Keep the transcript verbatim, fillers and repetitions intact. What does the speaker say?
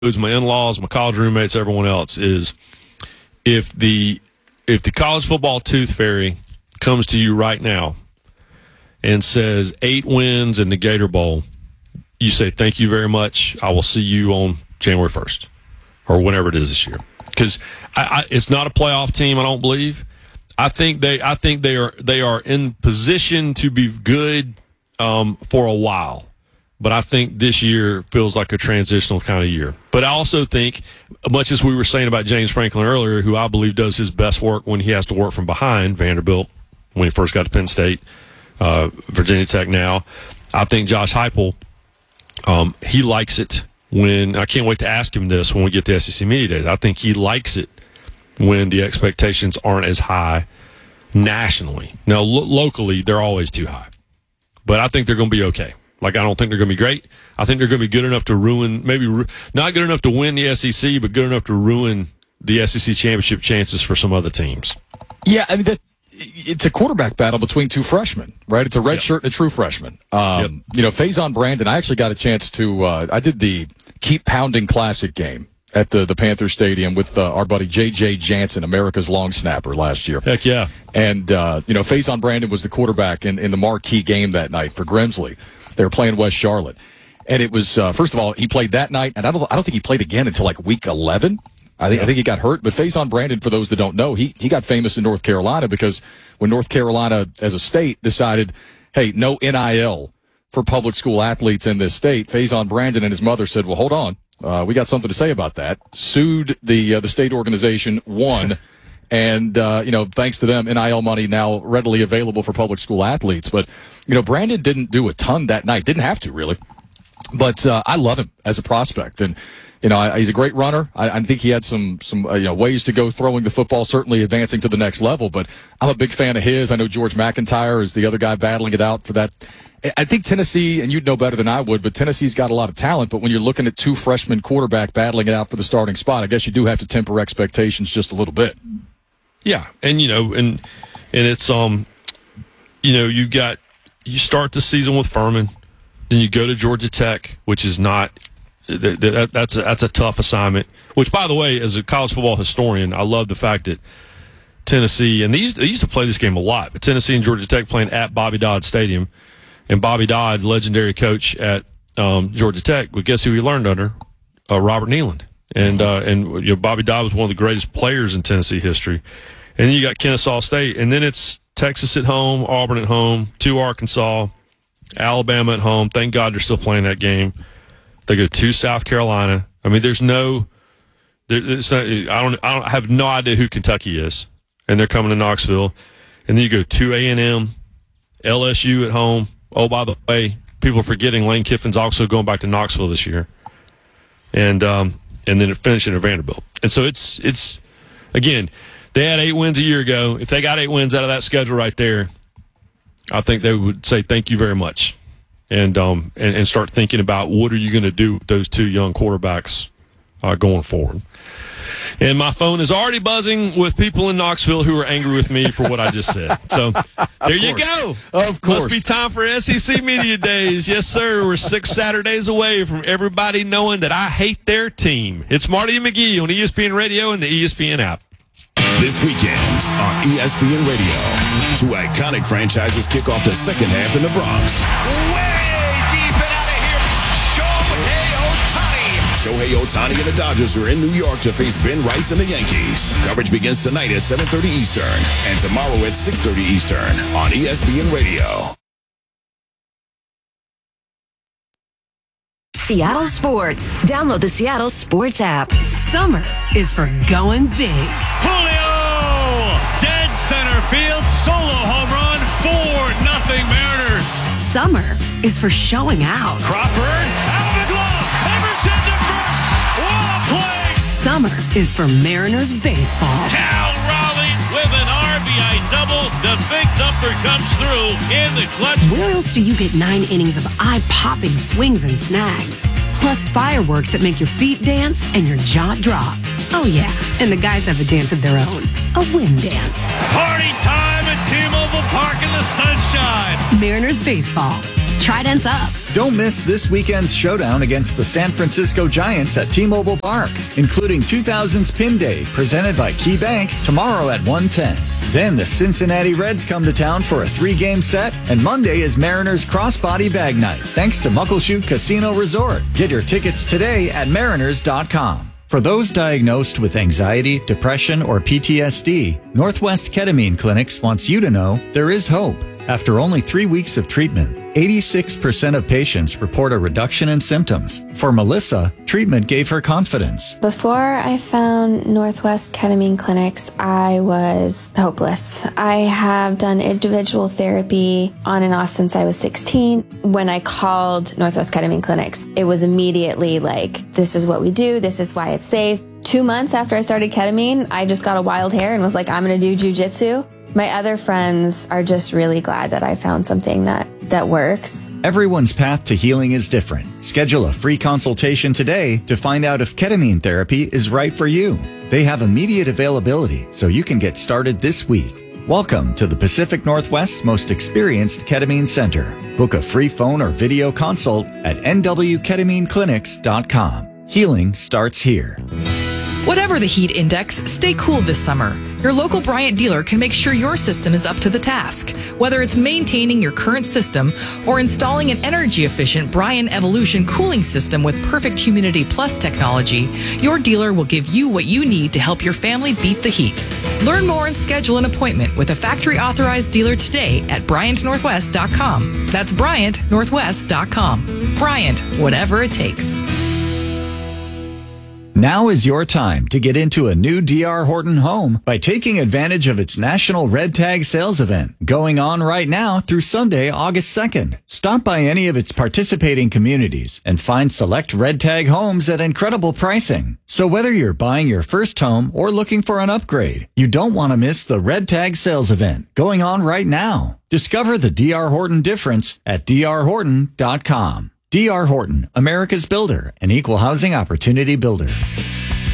my in-laws, my college roommates, everyone else, is if the if the college football tooth fairy comes to you right now and says eight wins in the Gator Bowl, you say, thank you very much. I will see you on January first or whenever it is this year. Because I, I, it's not a playoff team, I don't believe. I think they I think they are they are in position to be good um, for a while. But I think this year feels like a transitional kind of year. But I also think, much as we were saying about James Franklin earlier, who I believe does his best work when he has to work from behind, Vanderbilt, when he first got to Penn State, uh, Virginia Tech now, I think Josh Heupel, um, he likes it when, I can't wait to ask him this when we get to S E C Media Days. I think he likes it when the expectations aren't as high nationally. Now, lo- locally, they're always too high. But I think they're going to be okay. Like, I don't think they're going to be great. I think they're going to be good enough to ruin, maybe ru- not good enough to win the S E C, but good enough to ruin the S E C championship chances for some other teams. Yeah, I mean, that, it's a quarterback battle between two freshmen, right? It's a red yep. shirt and a true freshman. Um, yep. You know, Faison Brandon, I actually got a chance to, uh, I did the Keep Pounding Classic game at the, the Panther Stadium with uh, our buddy J J Jansen, America's long snapper, last year. Heck yeah. And, uh, you know, Faison Brandon was the quarterback in, in the marquee game that night for Grimsley. They were playing West Charlotte. And it was, uh, first of all, he played that night, and I don't I don't think he played again until like week eleven. I think, yeah. I think he got hurt. But Faison Brandon, for those that don't know, he, he got famous in North Carolina because when North Carolina, as a state, decided, hey, no N I L for public school athletes in this state, Faison Brandon and his mother said, well, hold on. Uh, we got something to say about that. Sued the uh, the state organization, won. And, uh, you know, thanks to them, N I L money now readily available for public school athletes. But, you know, Brandon didn't do a ton that night. Didn't have to, really. But uh, I love him as a prospect. And, you know, I, he's a great runner. I, I think he had some, some uh, you know, ways to go throwing the football, certainly advancing to the next level. But I'm a big fan of his. I know George McIntyre is the other guy battling it out for that. I think Tennessee, and you'd know better than I would, but Tennessee's got a lot of talent. But when you're looking at two freshman quarterback battling it out for the starting spot, I guess you do have to temper expectations just a little bit. Yeah, and you know, and and it's um, you know, you got you start the season with Furman, then you go to Georgia Tech, which is not that, that, that's a, that's a tough assignment. Which, by the way, as a college football historian, I love the fact that Tennessee and they used, they used to play this game a lot, but Tennessee and Georgia Tech playing at Bobby Dodd Stadium, and Bobby Dodd, legendary coach at um, Georgia Tech, but guess who he learned under? Uh, Robert Neyland. And uh, and you know, Bobby Dodd was one of the greatest players in Tennessee history. And then you got Kennesaw State, and then it's Texas at home, Auburn at home, to Arkansas, Alabama at home. Thank God they're still playing that game. They go to South Carolina. I mean, there's no, there, it's not, I don't, I don't I have no idea who Kentucky is, and they're coming to Knoxville. And then you go to A and M, L S U at home. Oh, by the way, people are forgetting Lane Kiffin's also going back to Knoxville this year, and um. and then finishing at Vanderbilt. And so it's, it's again, they had eight wins a year ago. If they got eight wins out of that schedule right there, I think they would say thank you very much and um and, and start thinking about what are you going to do with those two young quarterbacks uh, going forward. And my phone is already buzzing with people in Knoxville who are angry with me for what I just said. So there you go. Of course. Must be time for S E C Media Days. Yes, sir. We're six Saturdays away from everybody knowing that I hate their team. It's Marty and McGee on E S P N Radio and the E S P N app. This weekend on E S P N Radio, two iconic franchises kick off the second half in the Bronx. Way deep and out of here, Shohei Ohtani. Shohei Ohtani and the Dodgers are in New York to face Ben Rice and the Yankees. Coverage begins tonight at seven thirty Eastern and tomorrow at six thirty Eastern on E S P N Radio. Seattle Sports. Download the Seattle Sports app. Summer is for going big. Julio! Dead center field, solo home run, four nothing Mariners. Summer is for showing out. Crawford, out of the glove, Emerson to first, what a play! Summer is for Mariners baseball. Cal Raleigh with an R B I double, the big thumper comes through in the clutch. Where else do you get nine innings of eye-popping swings and snags? Plus fireworks that make your feet dance and your jaw drop. Oh yeah, and the guys have a dance of their own, a wind dance. Party time at T-Mobile Park in the sunshine. Mariners baseball, Trident's up. Don't miss this weekend's showdown against the San Francisco Giants at T-Mobile Park, including two thousands Pin Day presented by KeyBank tomorrow at one ten. Then the Cincinnati Reds come to town for a three-game set, and Monday is Mariners Crossbody Bag Night, thanks to Muckleshoot Casino Resort. Get your tickets today at mariners dot com. For those diagnosed with anxiety, depression, or P T S D, Northwest Ketamine Clinics wants you to know there is hope. After only three weeks of treatment, eighty-six percent of patients report a reduction in symptoms. For Melissa, treatment gave her confidence. Before I found Northwest Ketamine Clinics, I was hopeless. I have done individual therapy on and off since I was sixteen. When I called Northwest Ketamine Clinics, it was immediately like, this is what we do, this is why it's safe. Two months after I started ketamine, I just got a wild hair and was like, I'm going to do jujitsu. My other friends are just really glad that I found something that, that works. Everyone's path to healing is different. Schedule a free consultation today to find out if ketamine therapy is right for you. They have immediate availability, so you can get started this week. Welcome to the Pacific Northwest's most experienced ketamine center. Book a free phone or video consult at n w ketamine clinics dot com. Healing starts here. Whatever the heat index, stay cool this summer. Your local Bryant dealer can make sure your system is up to the task. Whether it's maintaining your current system or installing an energy-efficient Bryant Evolution cooling system with perfect Humidity Plus technology, your dealer will give you what you need to help your family beat the heat. Learn more and schedule an appointment with a factory-authorized dealer today at bryant northwest dot com. That's bryant northwest dot com. Bryant, whatever it takes. Now is your time to get into a new D R Horton home by taking advantage of its National Red Tag Sales Event going on right now through Sunday, August second. Stop by any of its participating communities and find select Red Tag homes at incredible pricing. So whether you're buying your first home or looking for an upgrade, you don't want to miss the Red Tag Sales Event going on right now. Discover the D R Horton difference at d r horton dot com. D R Horton, America's builder and equal housing opportunity builder.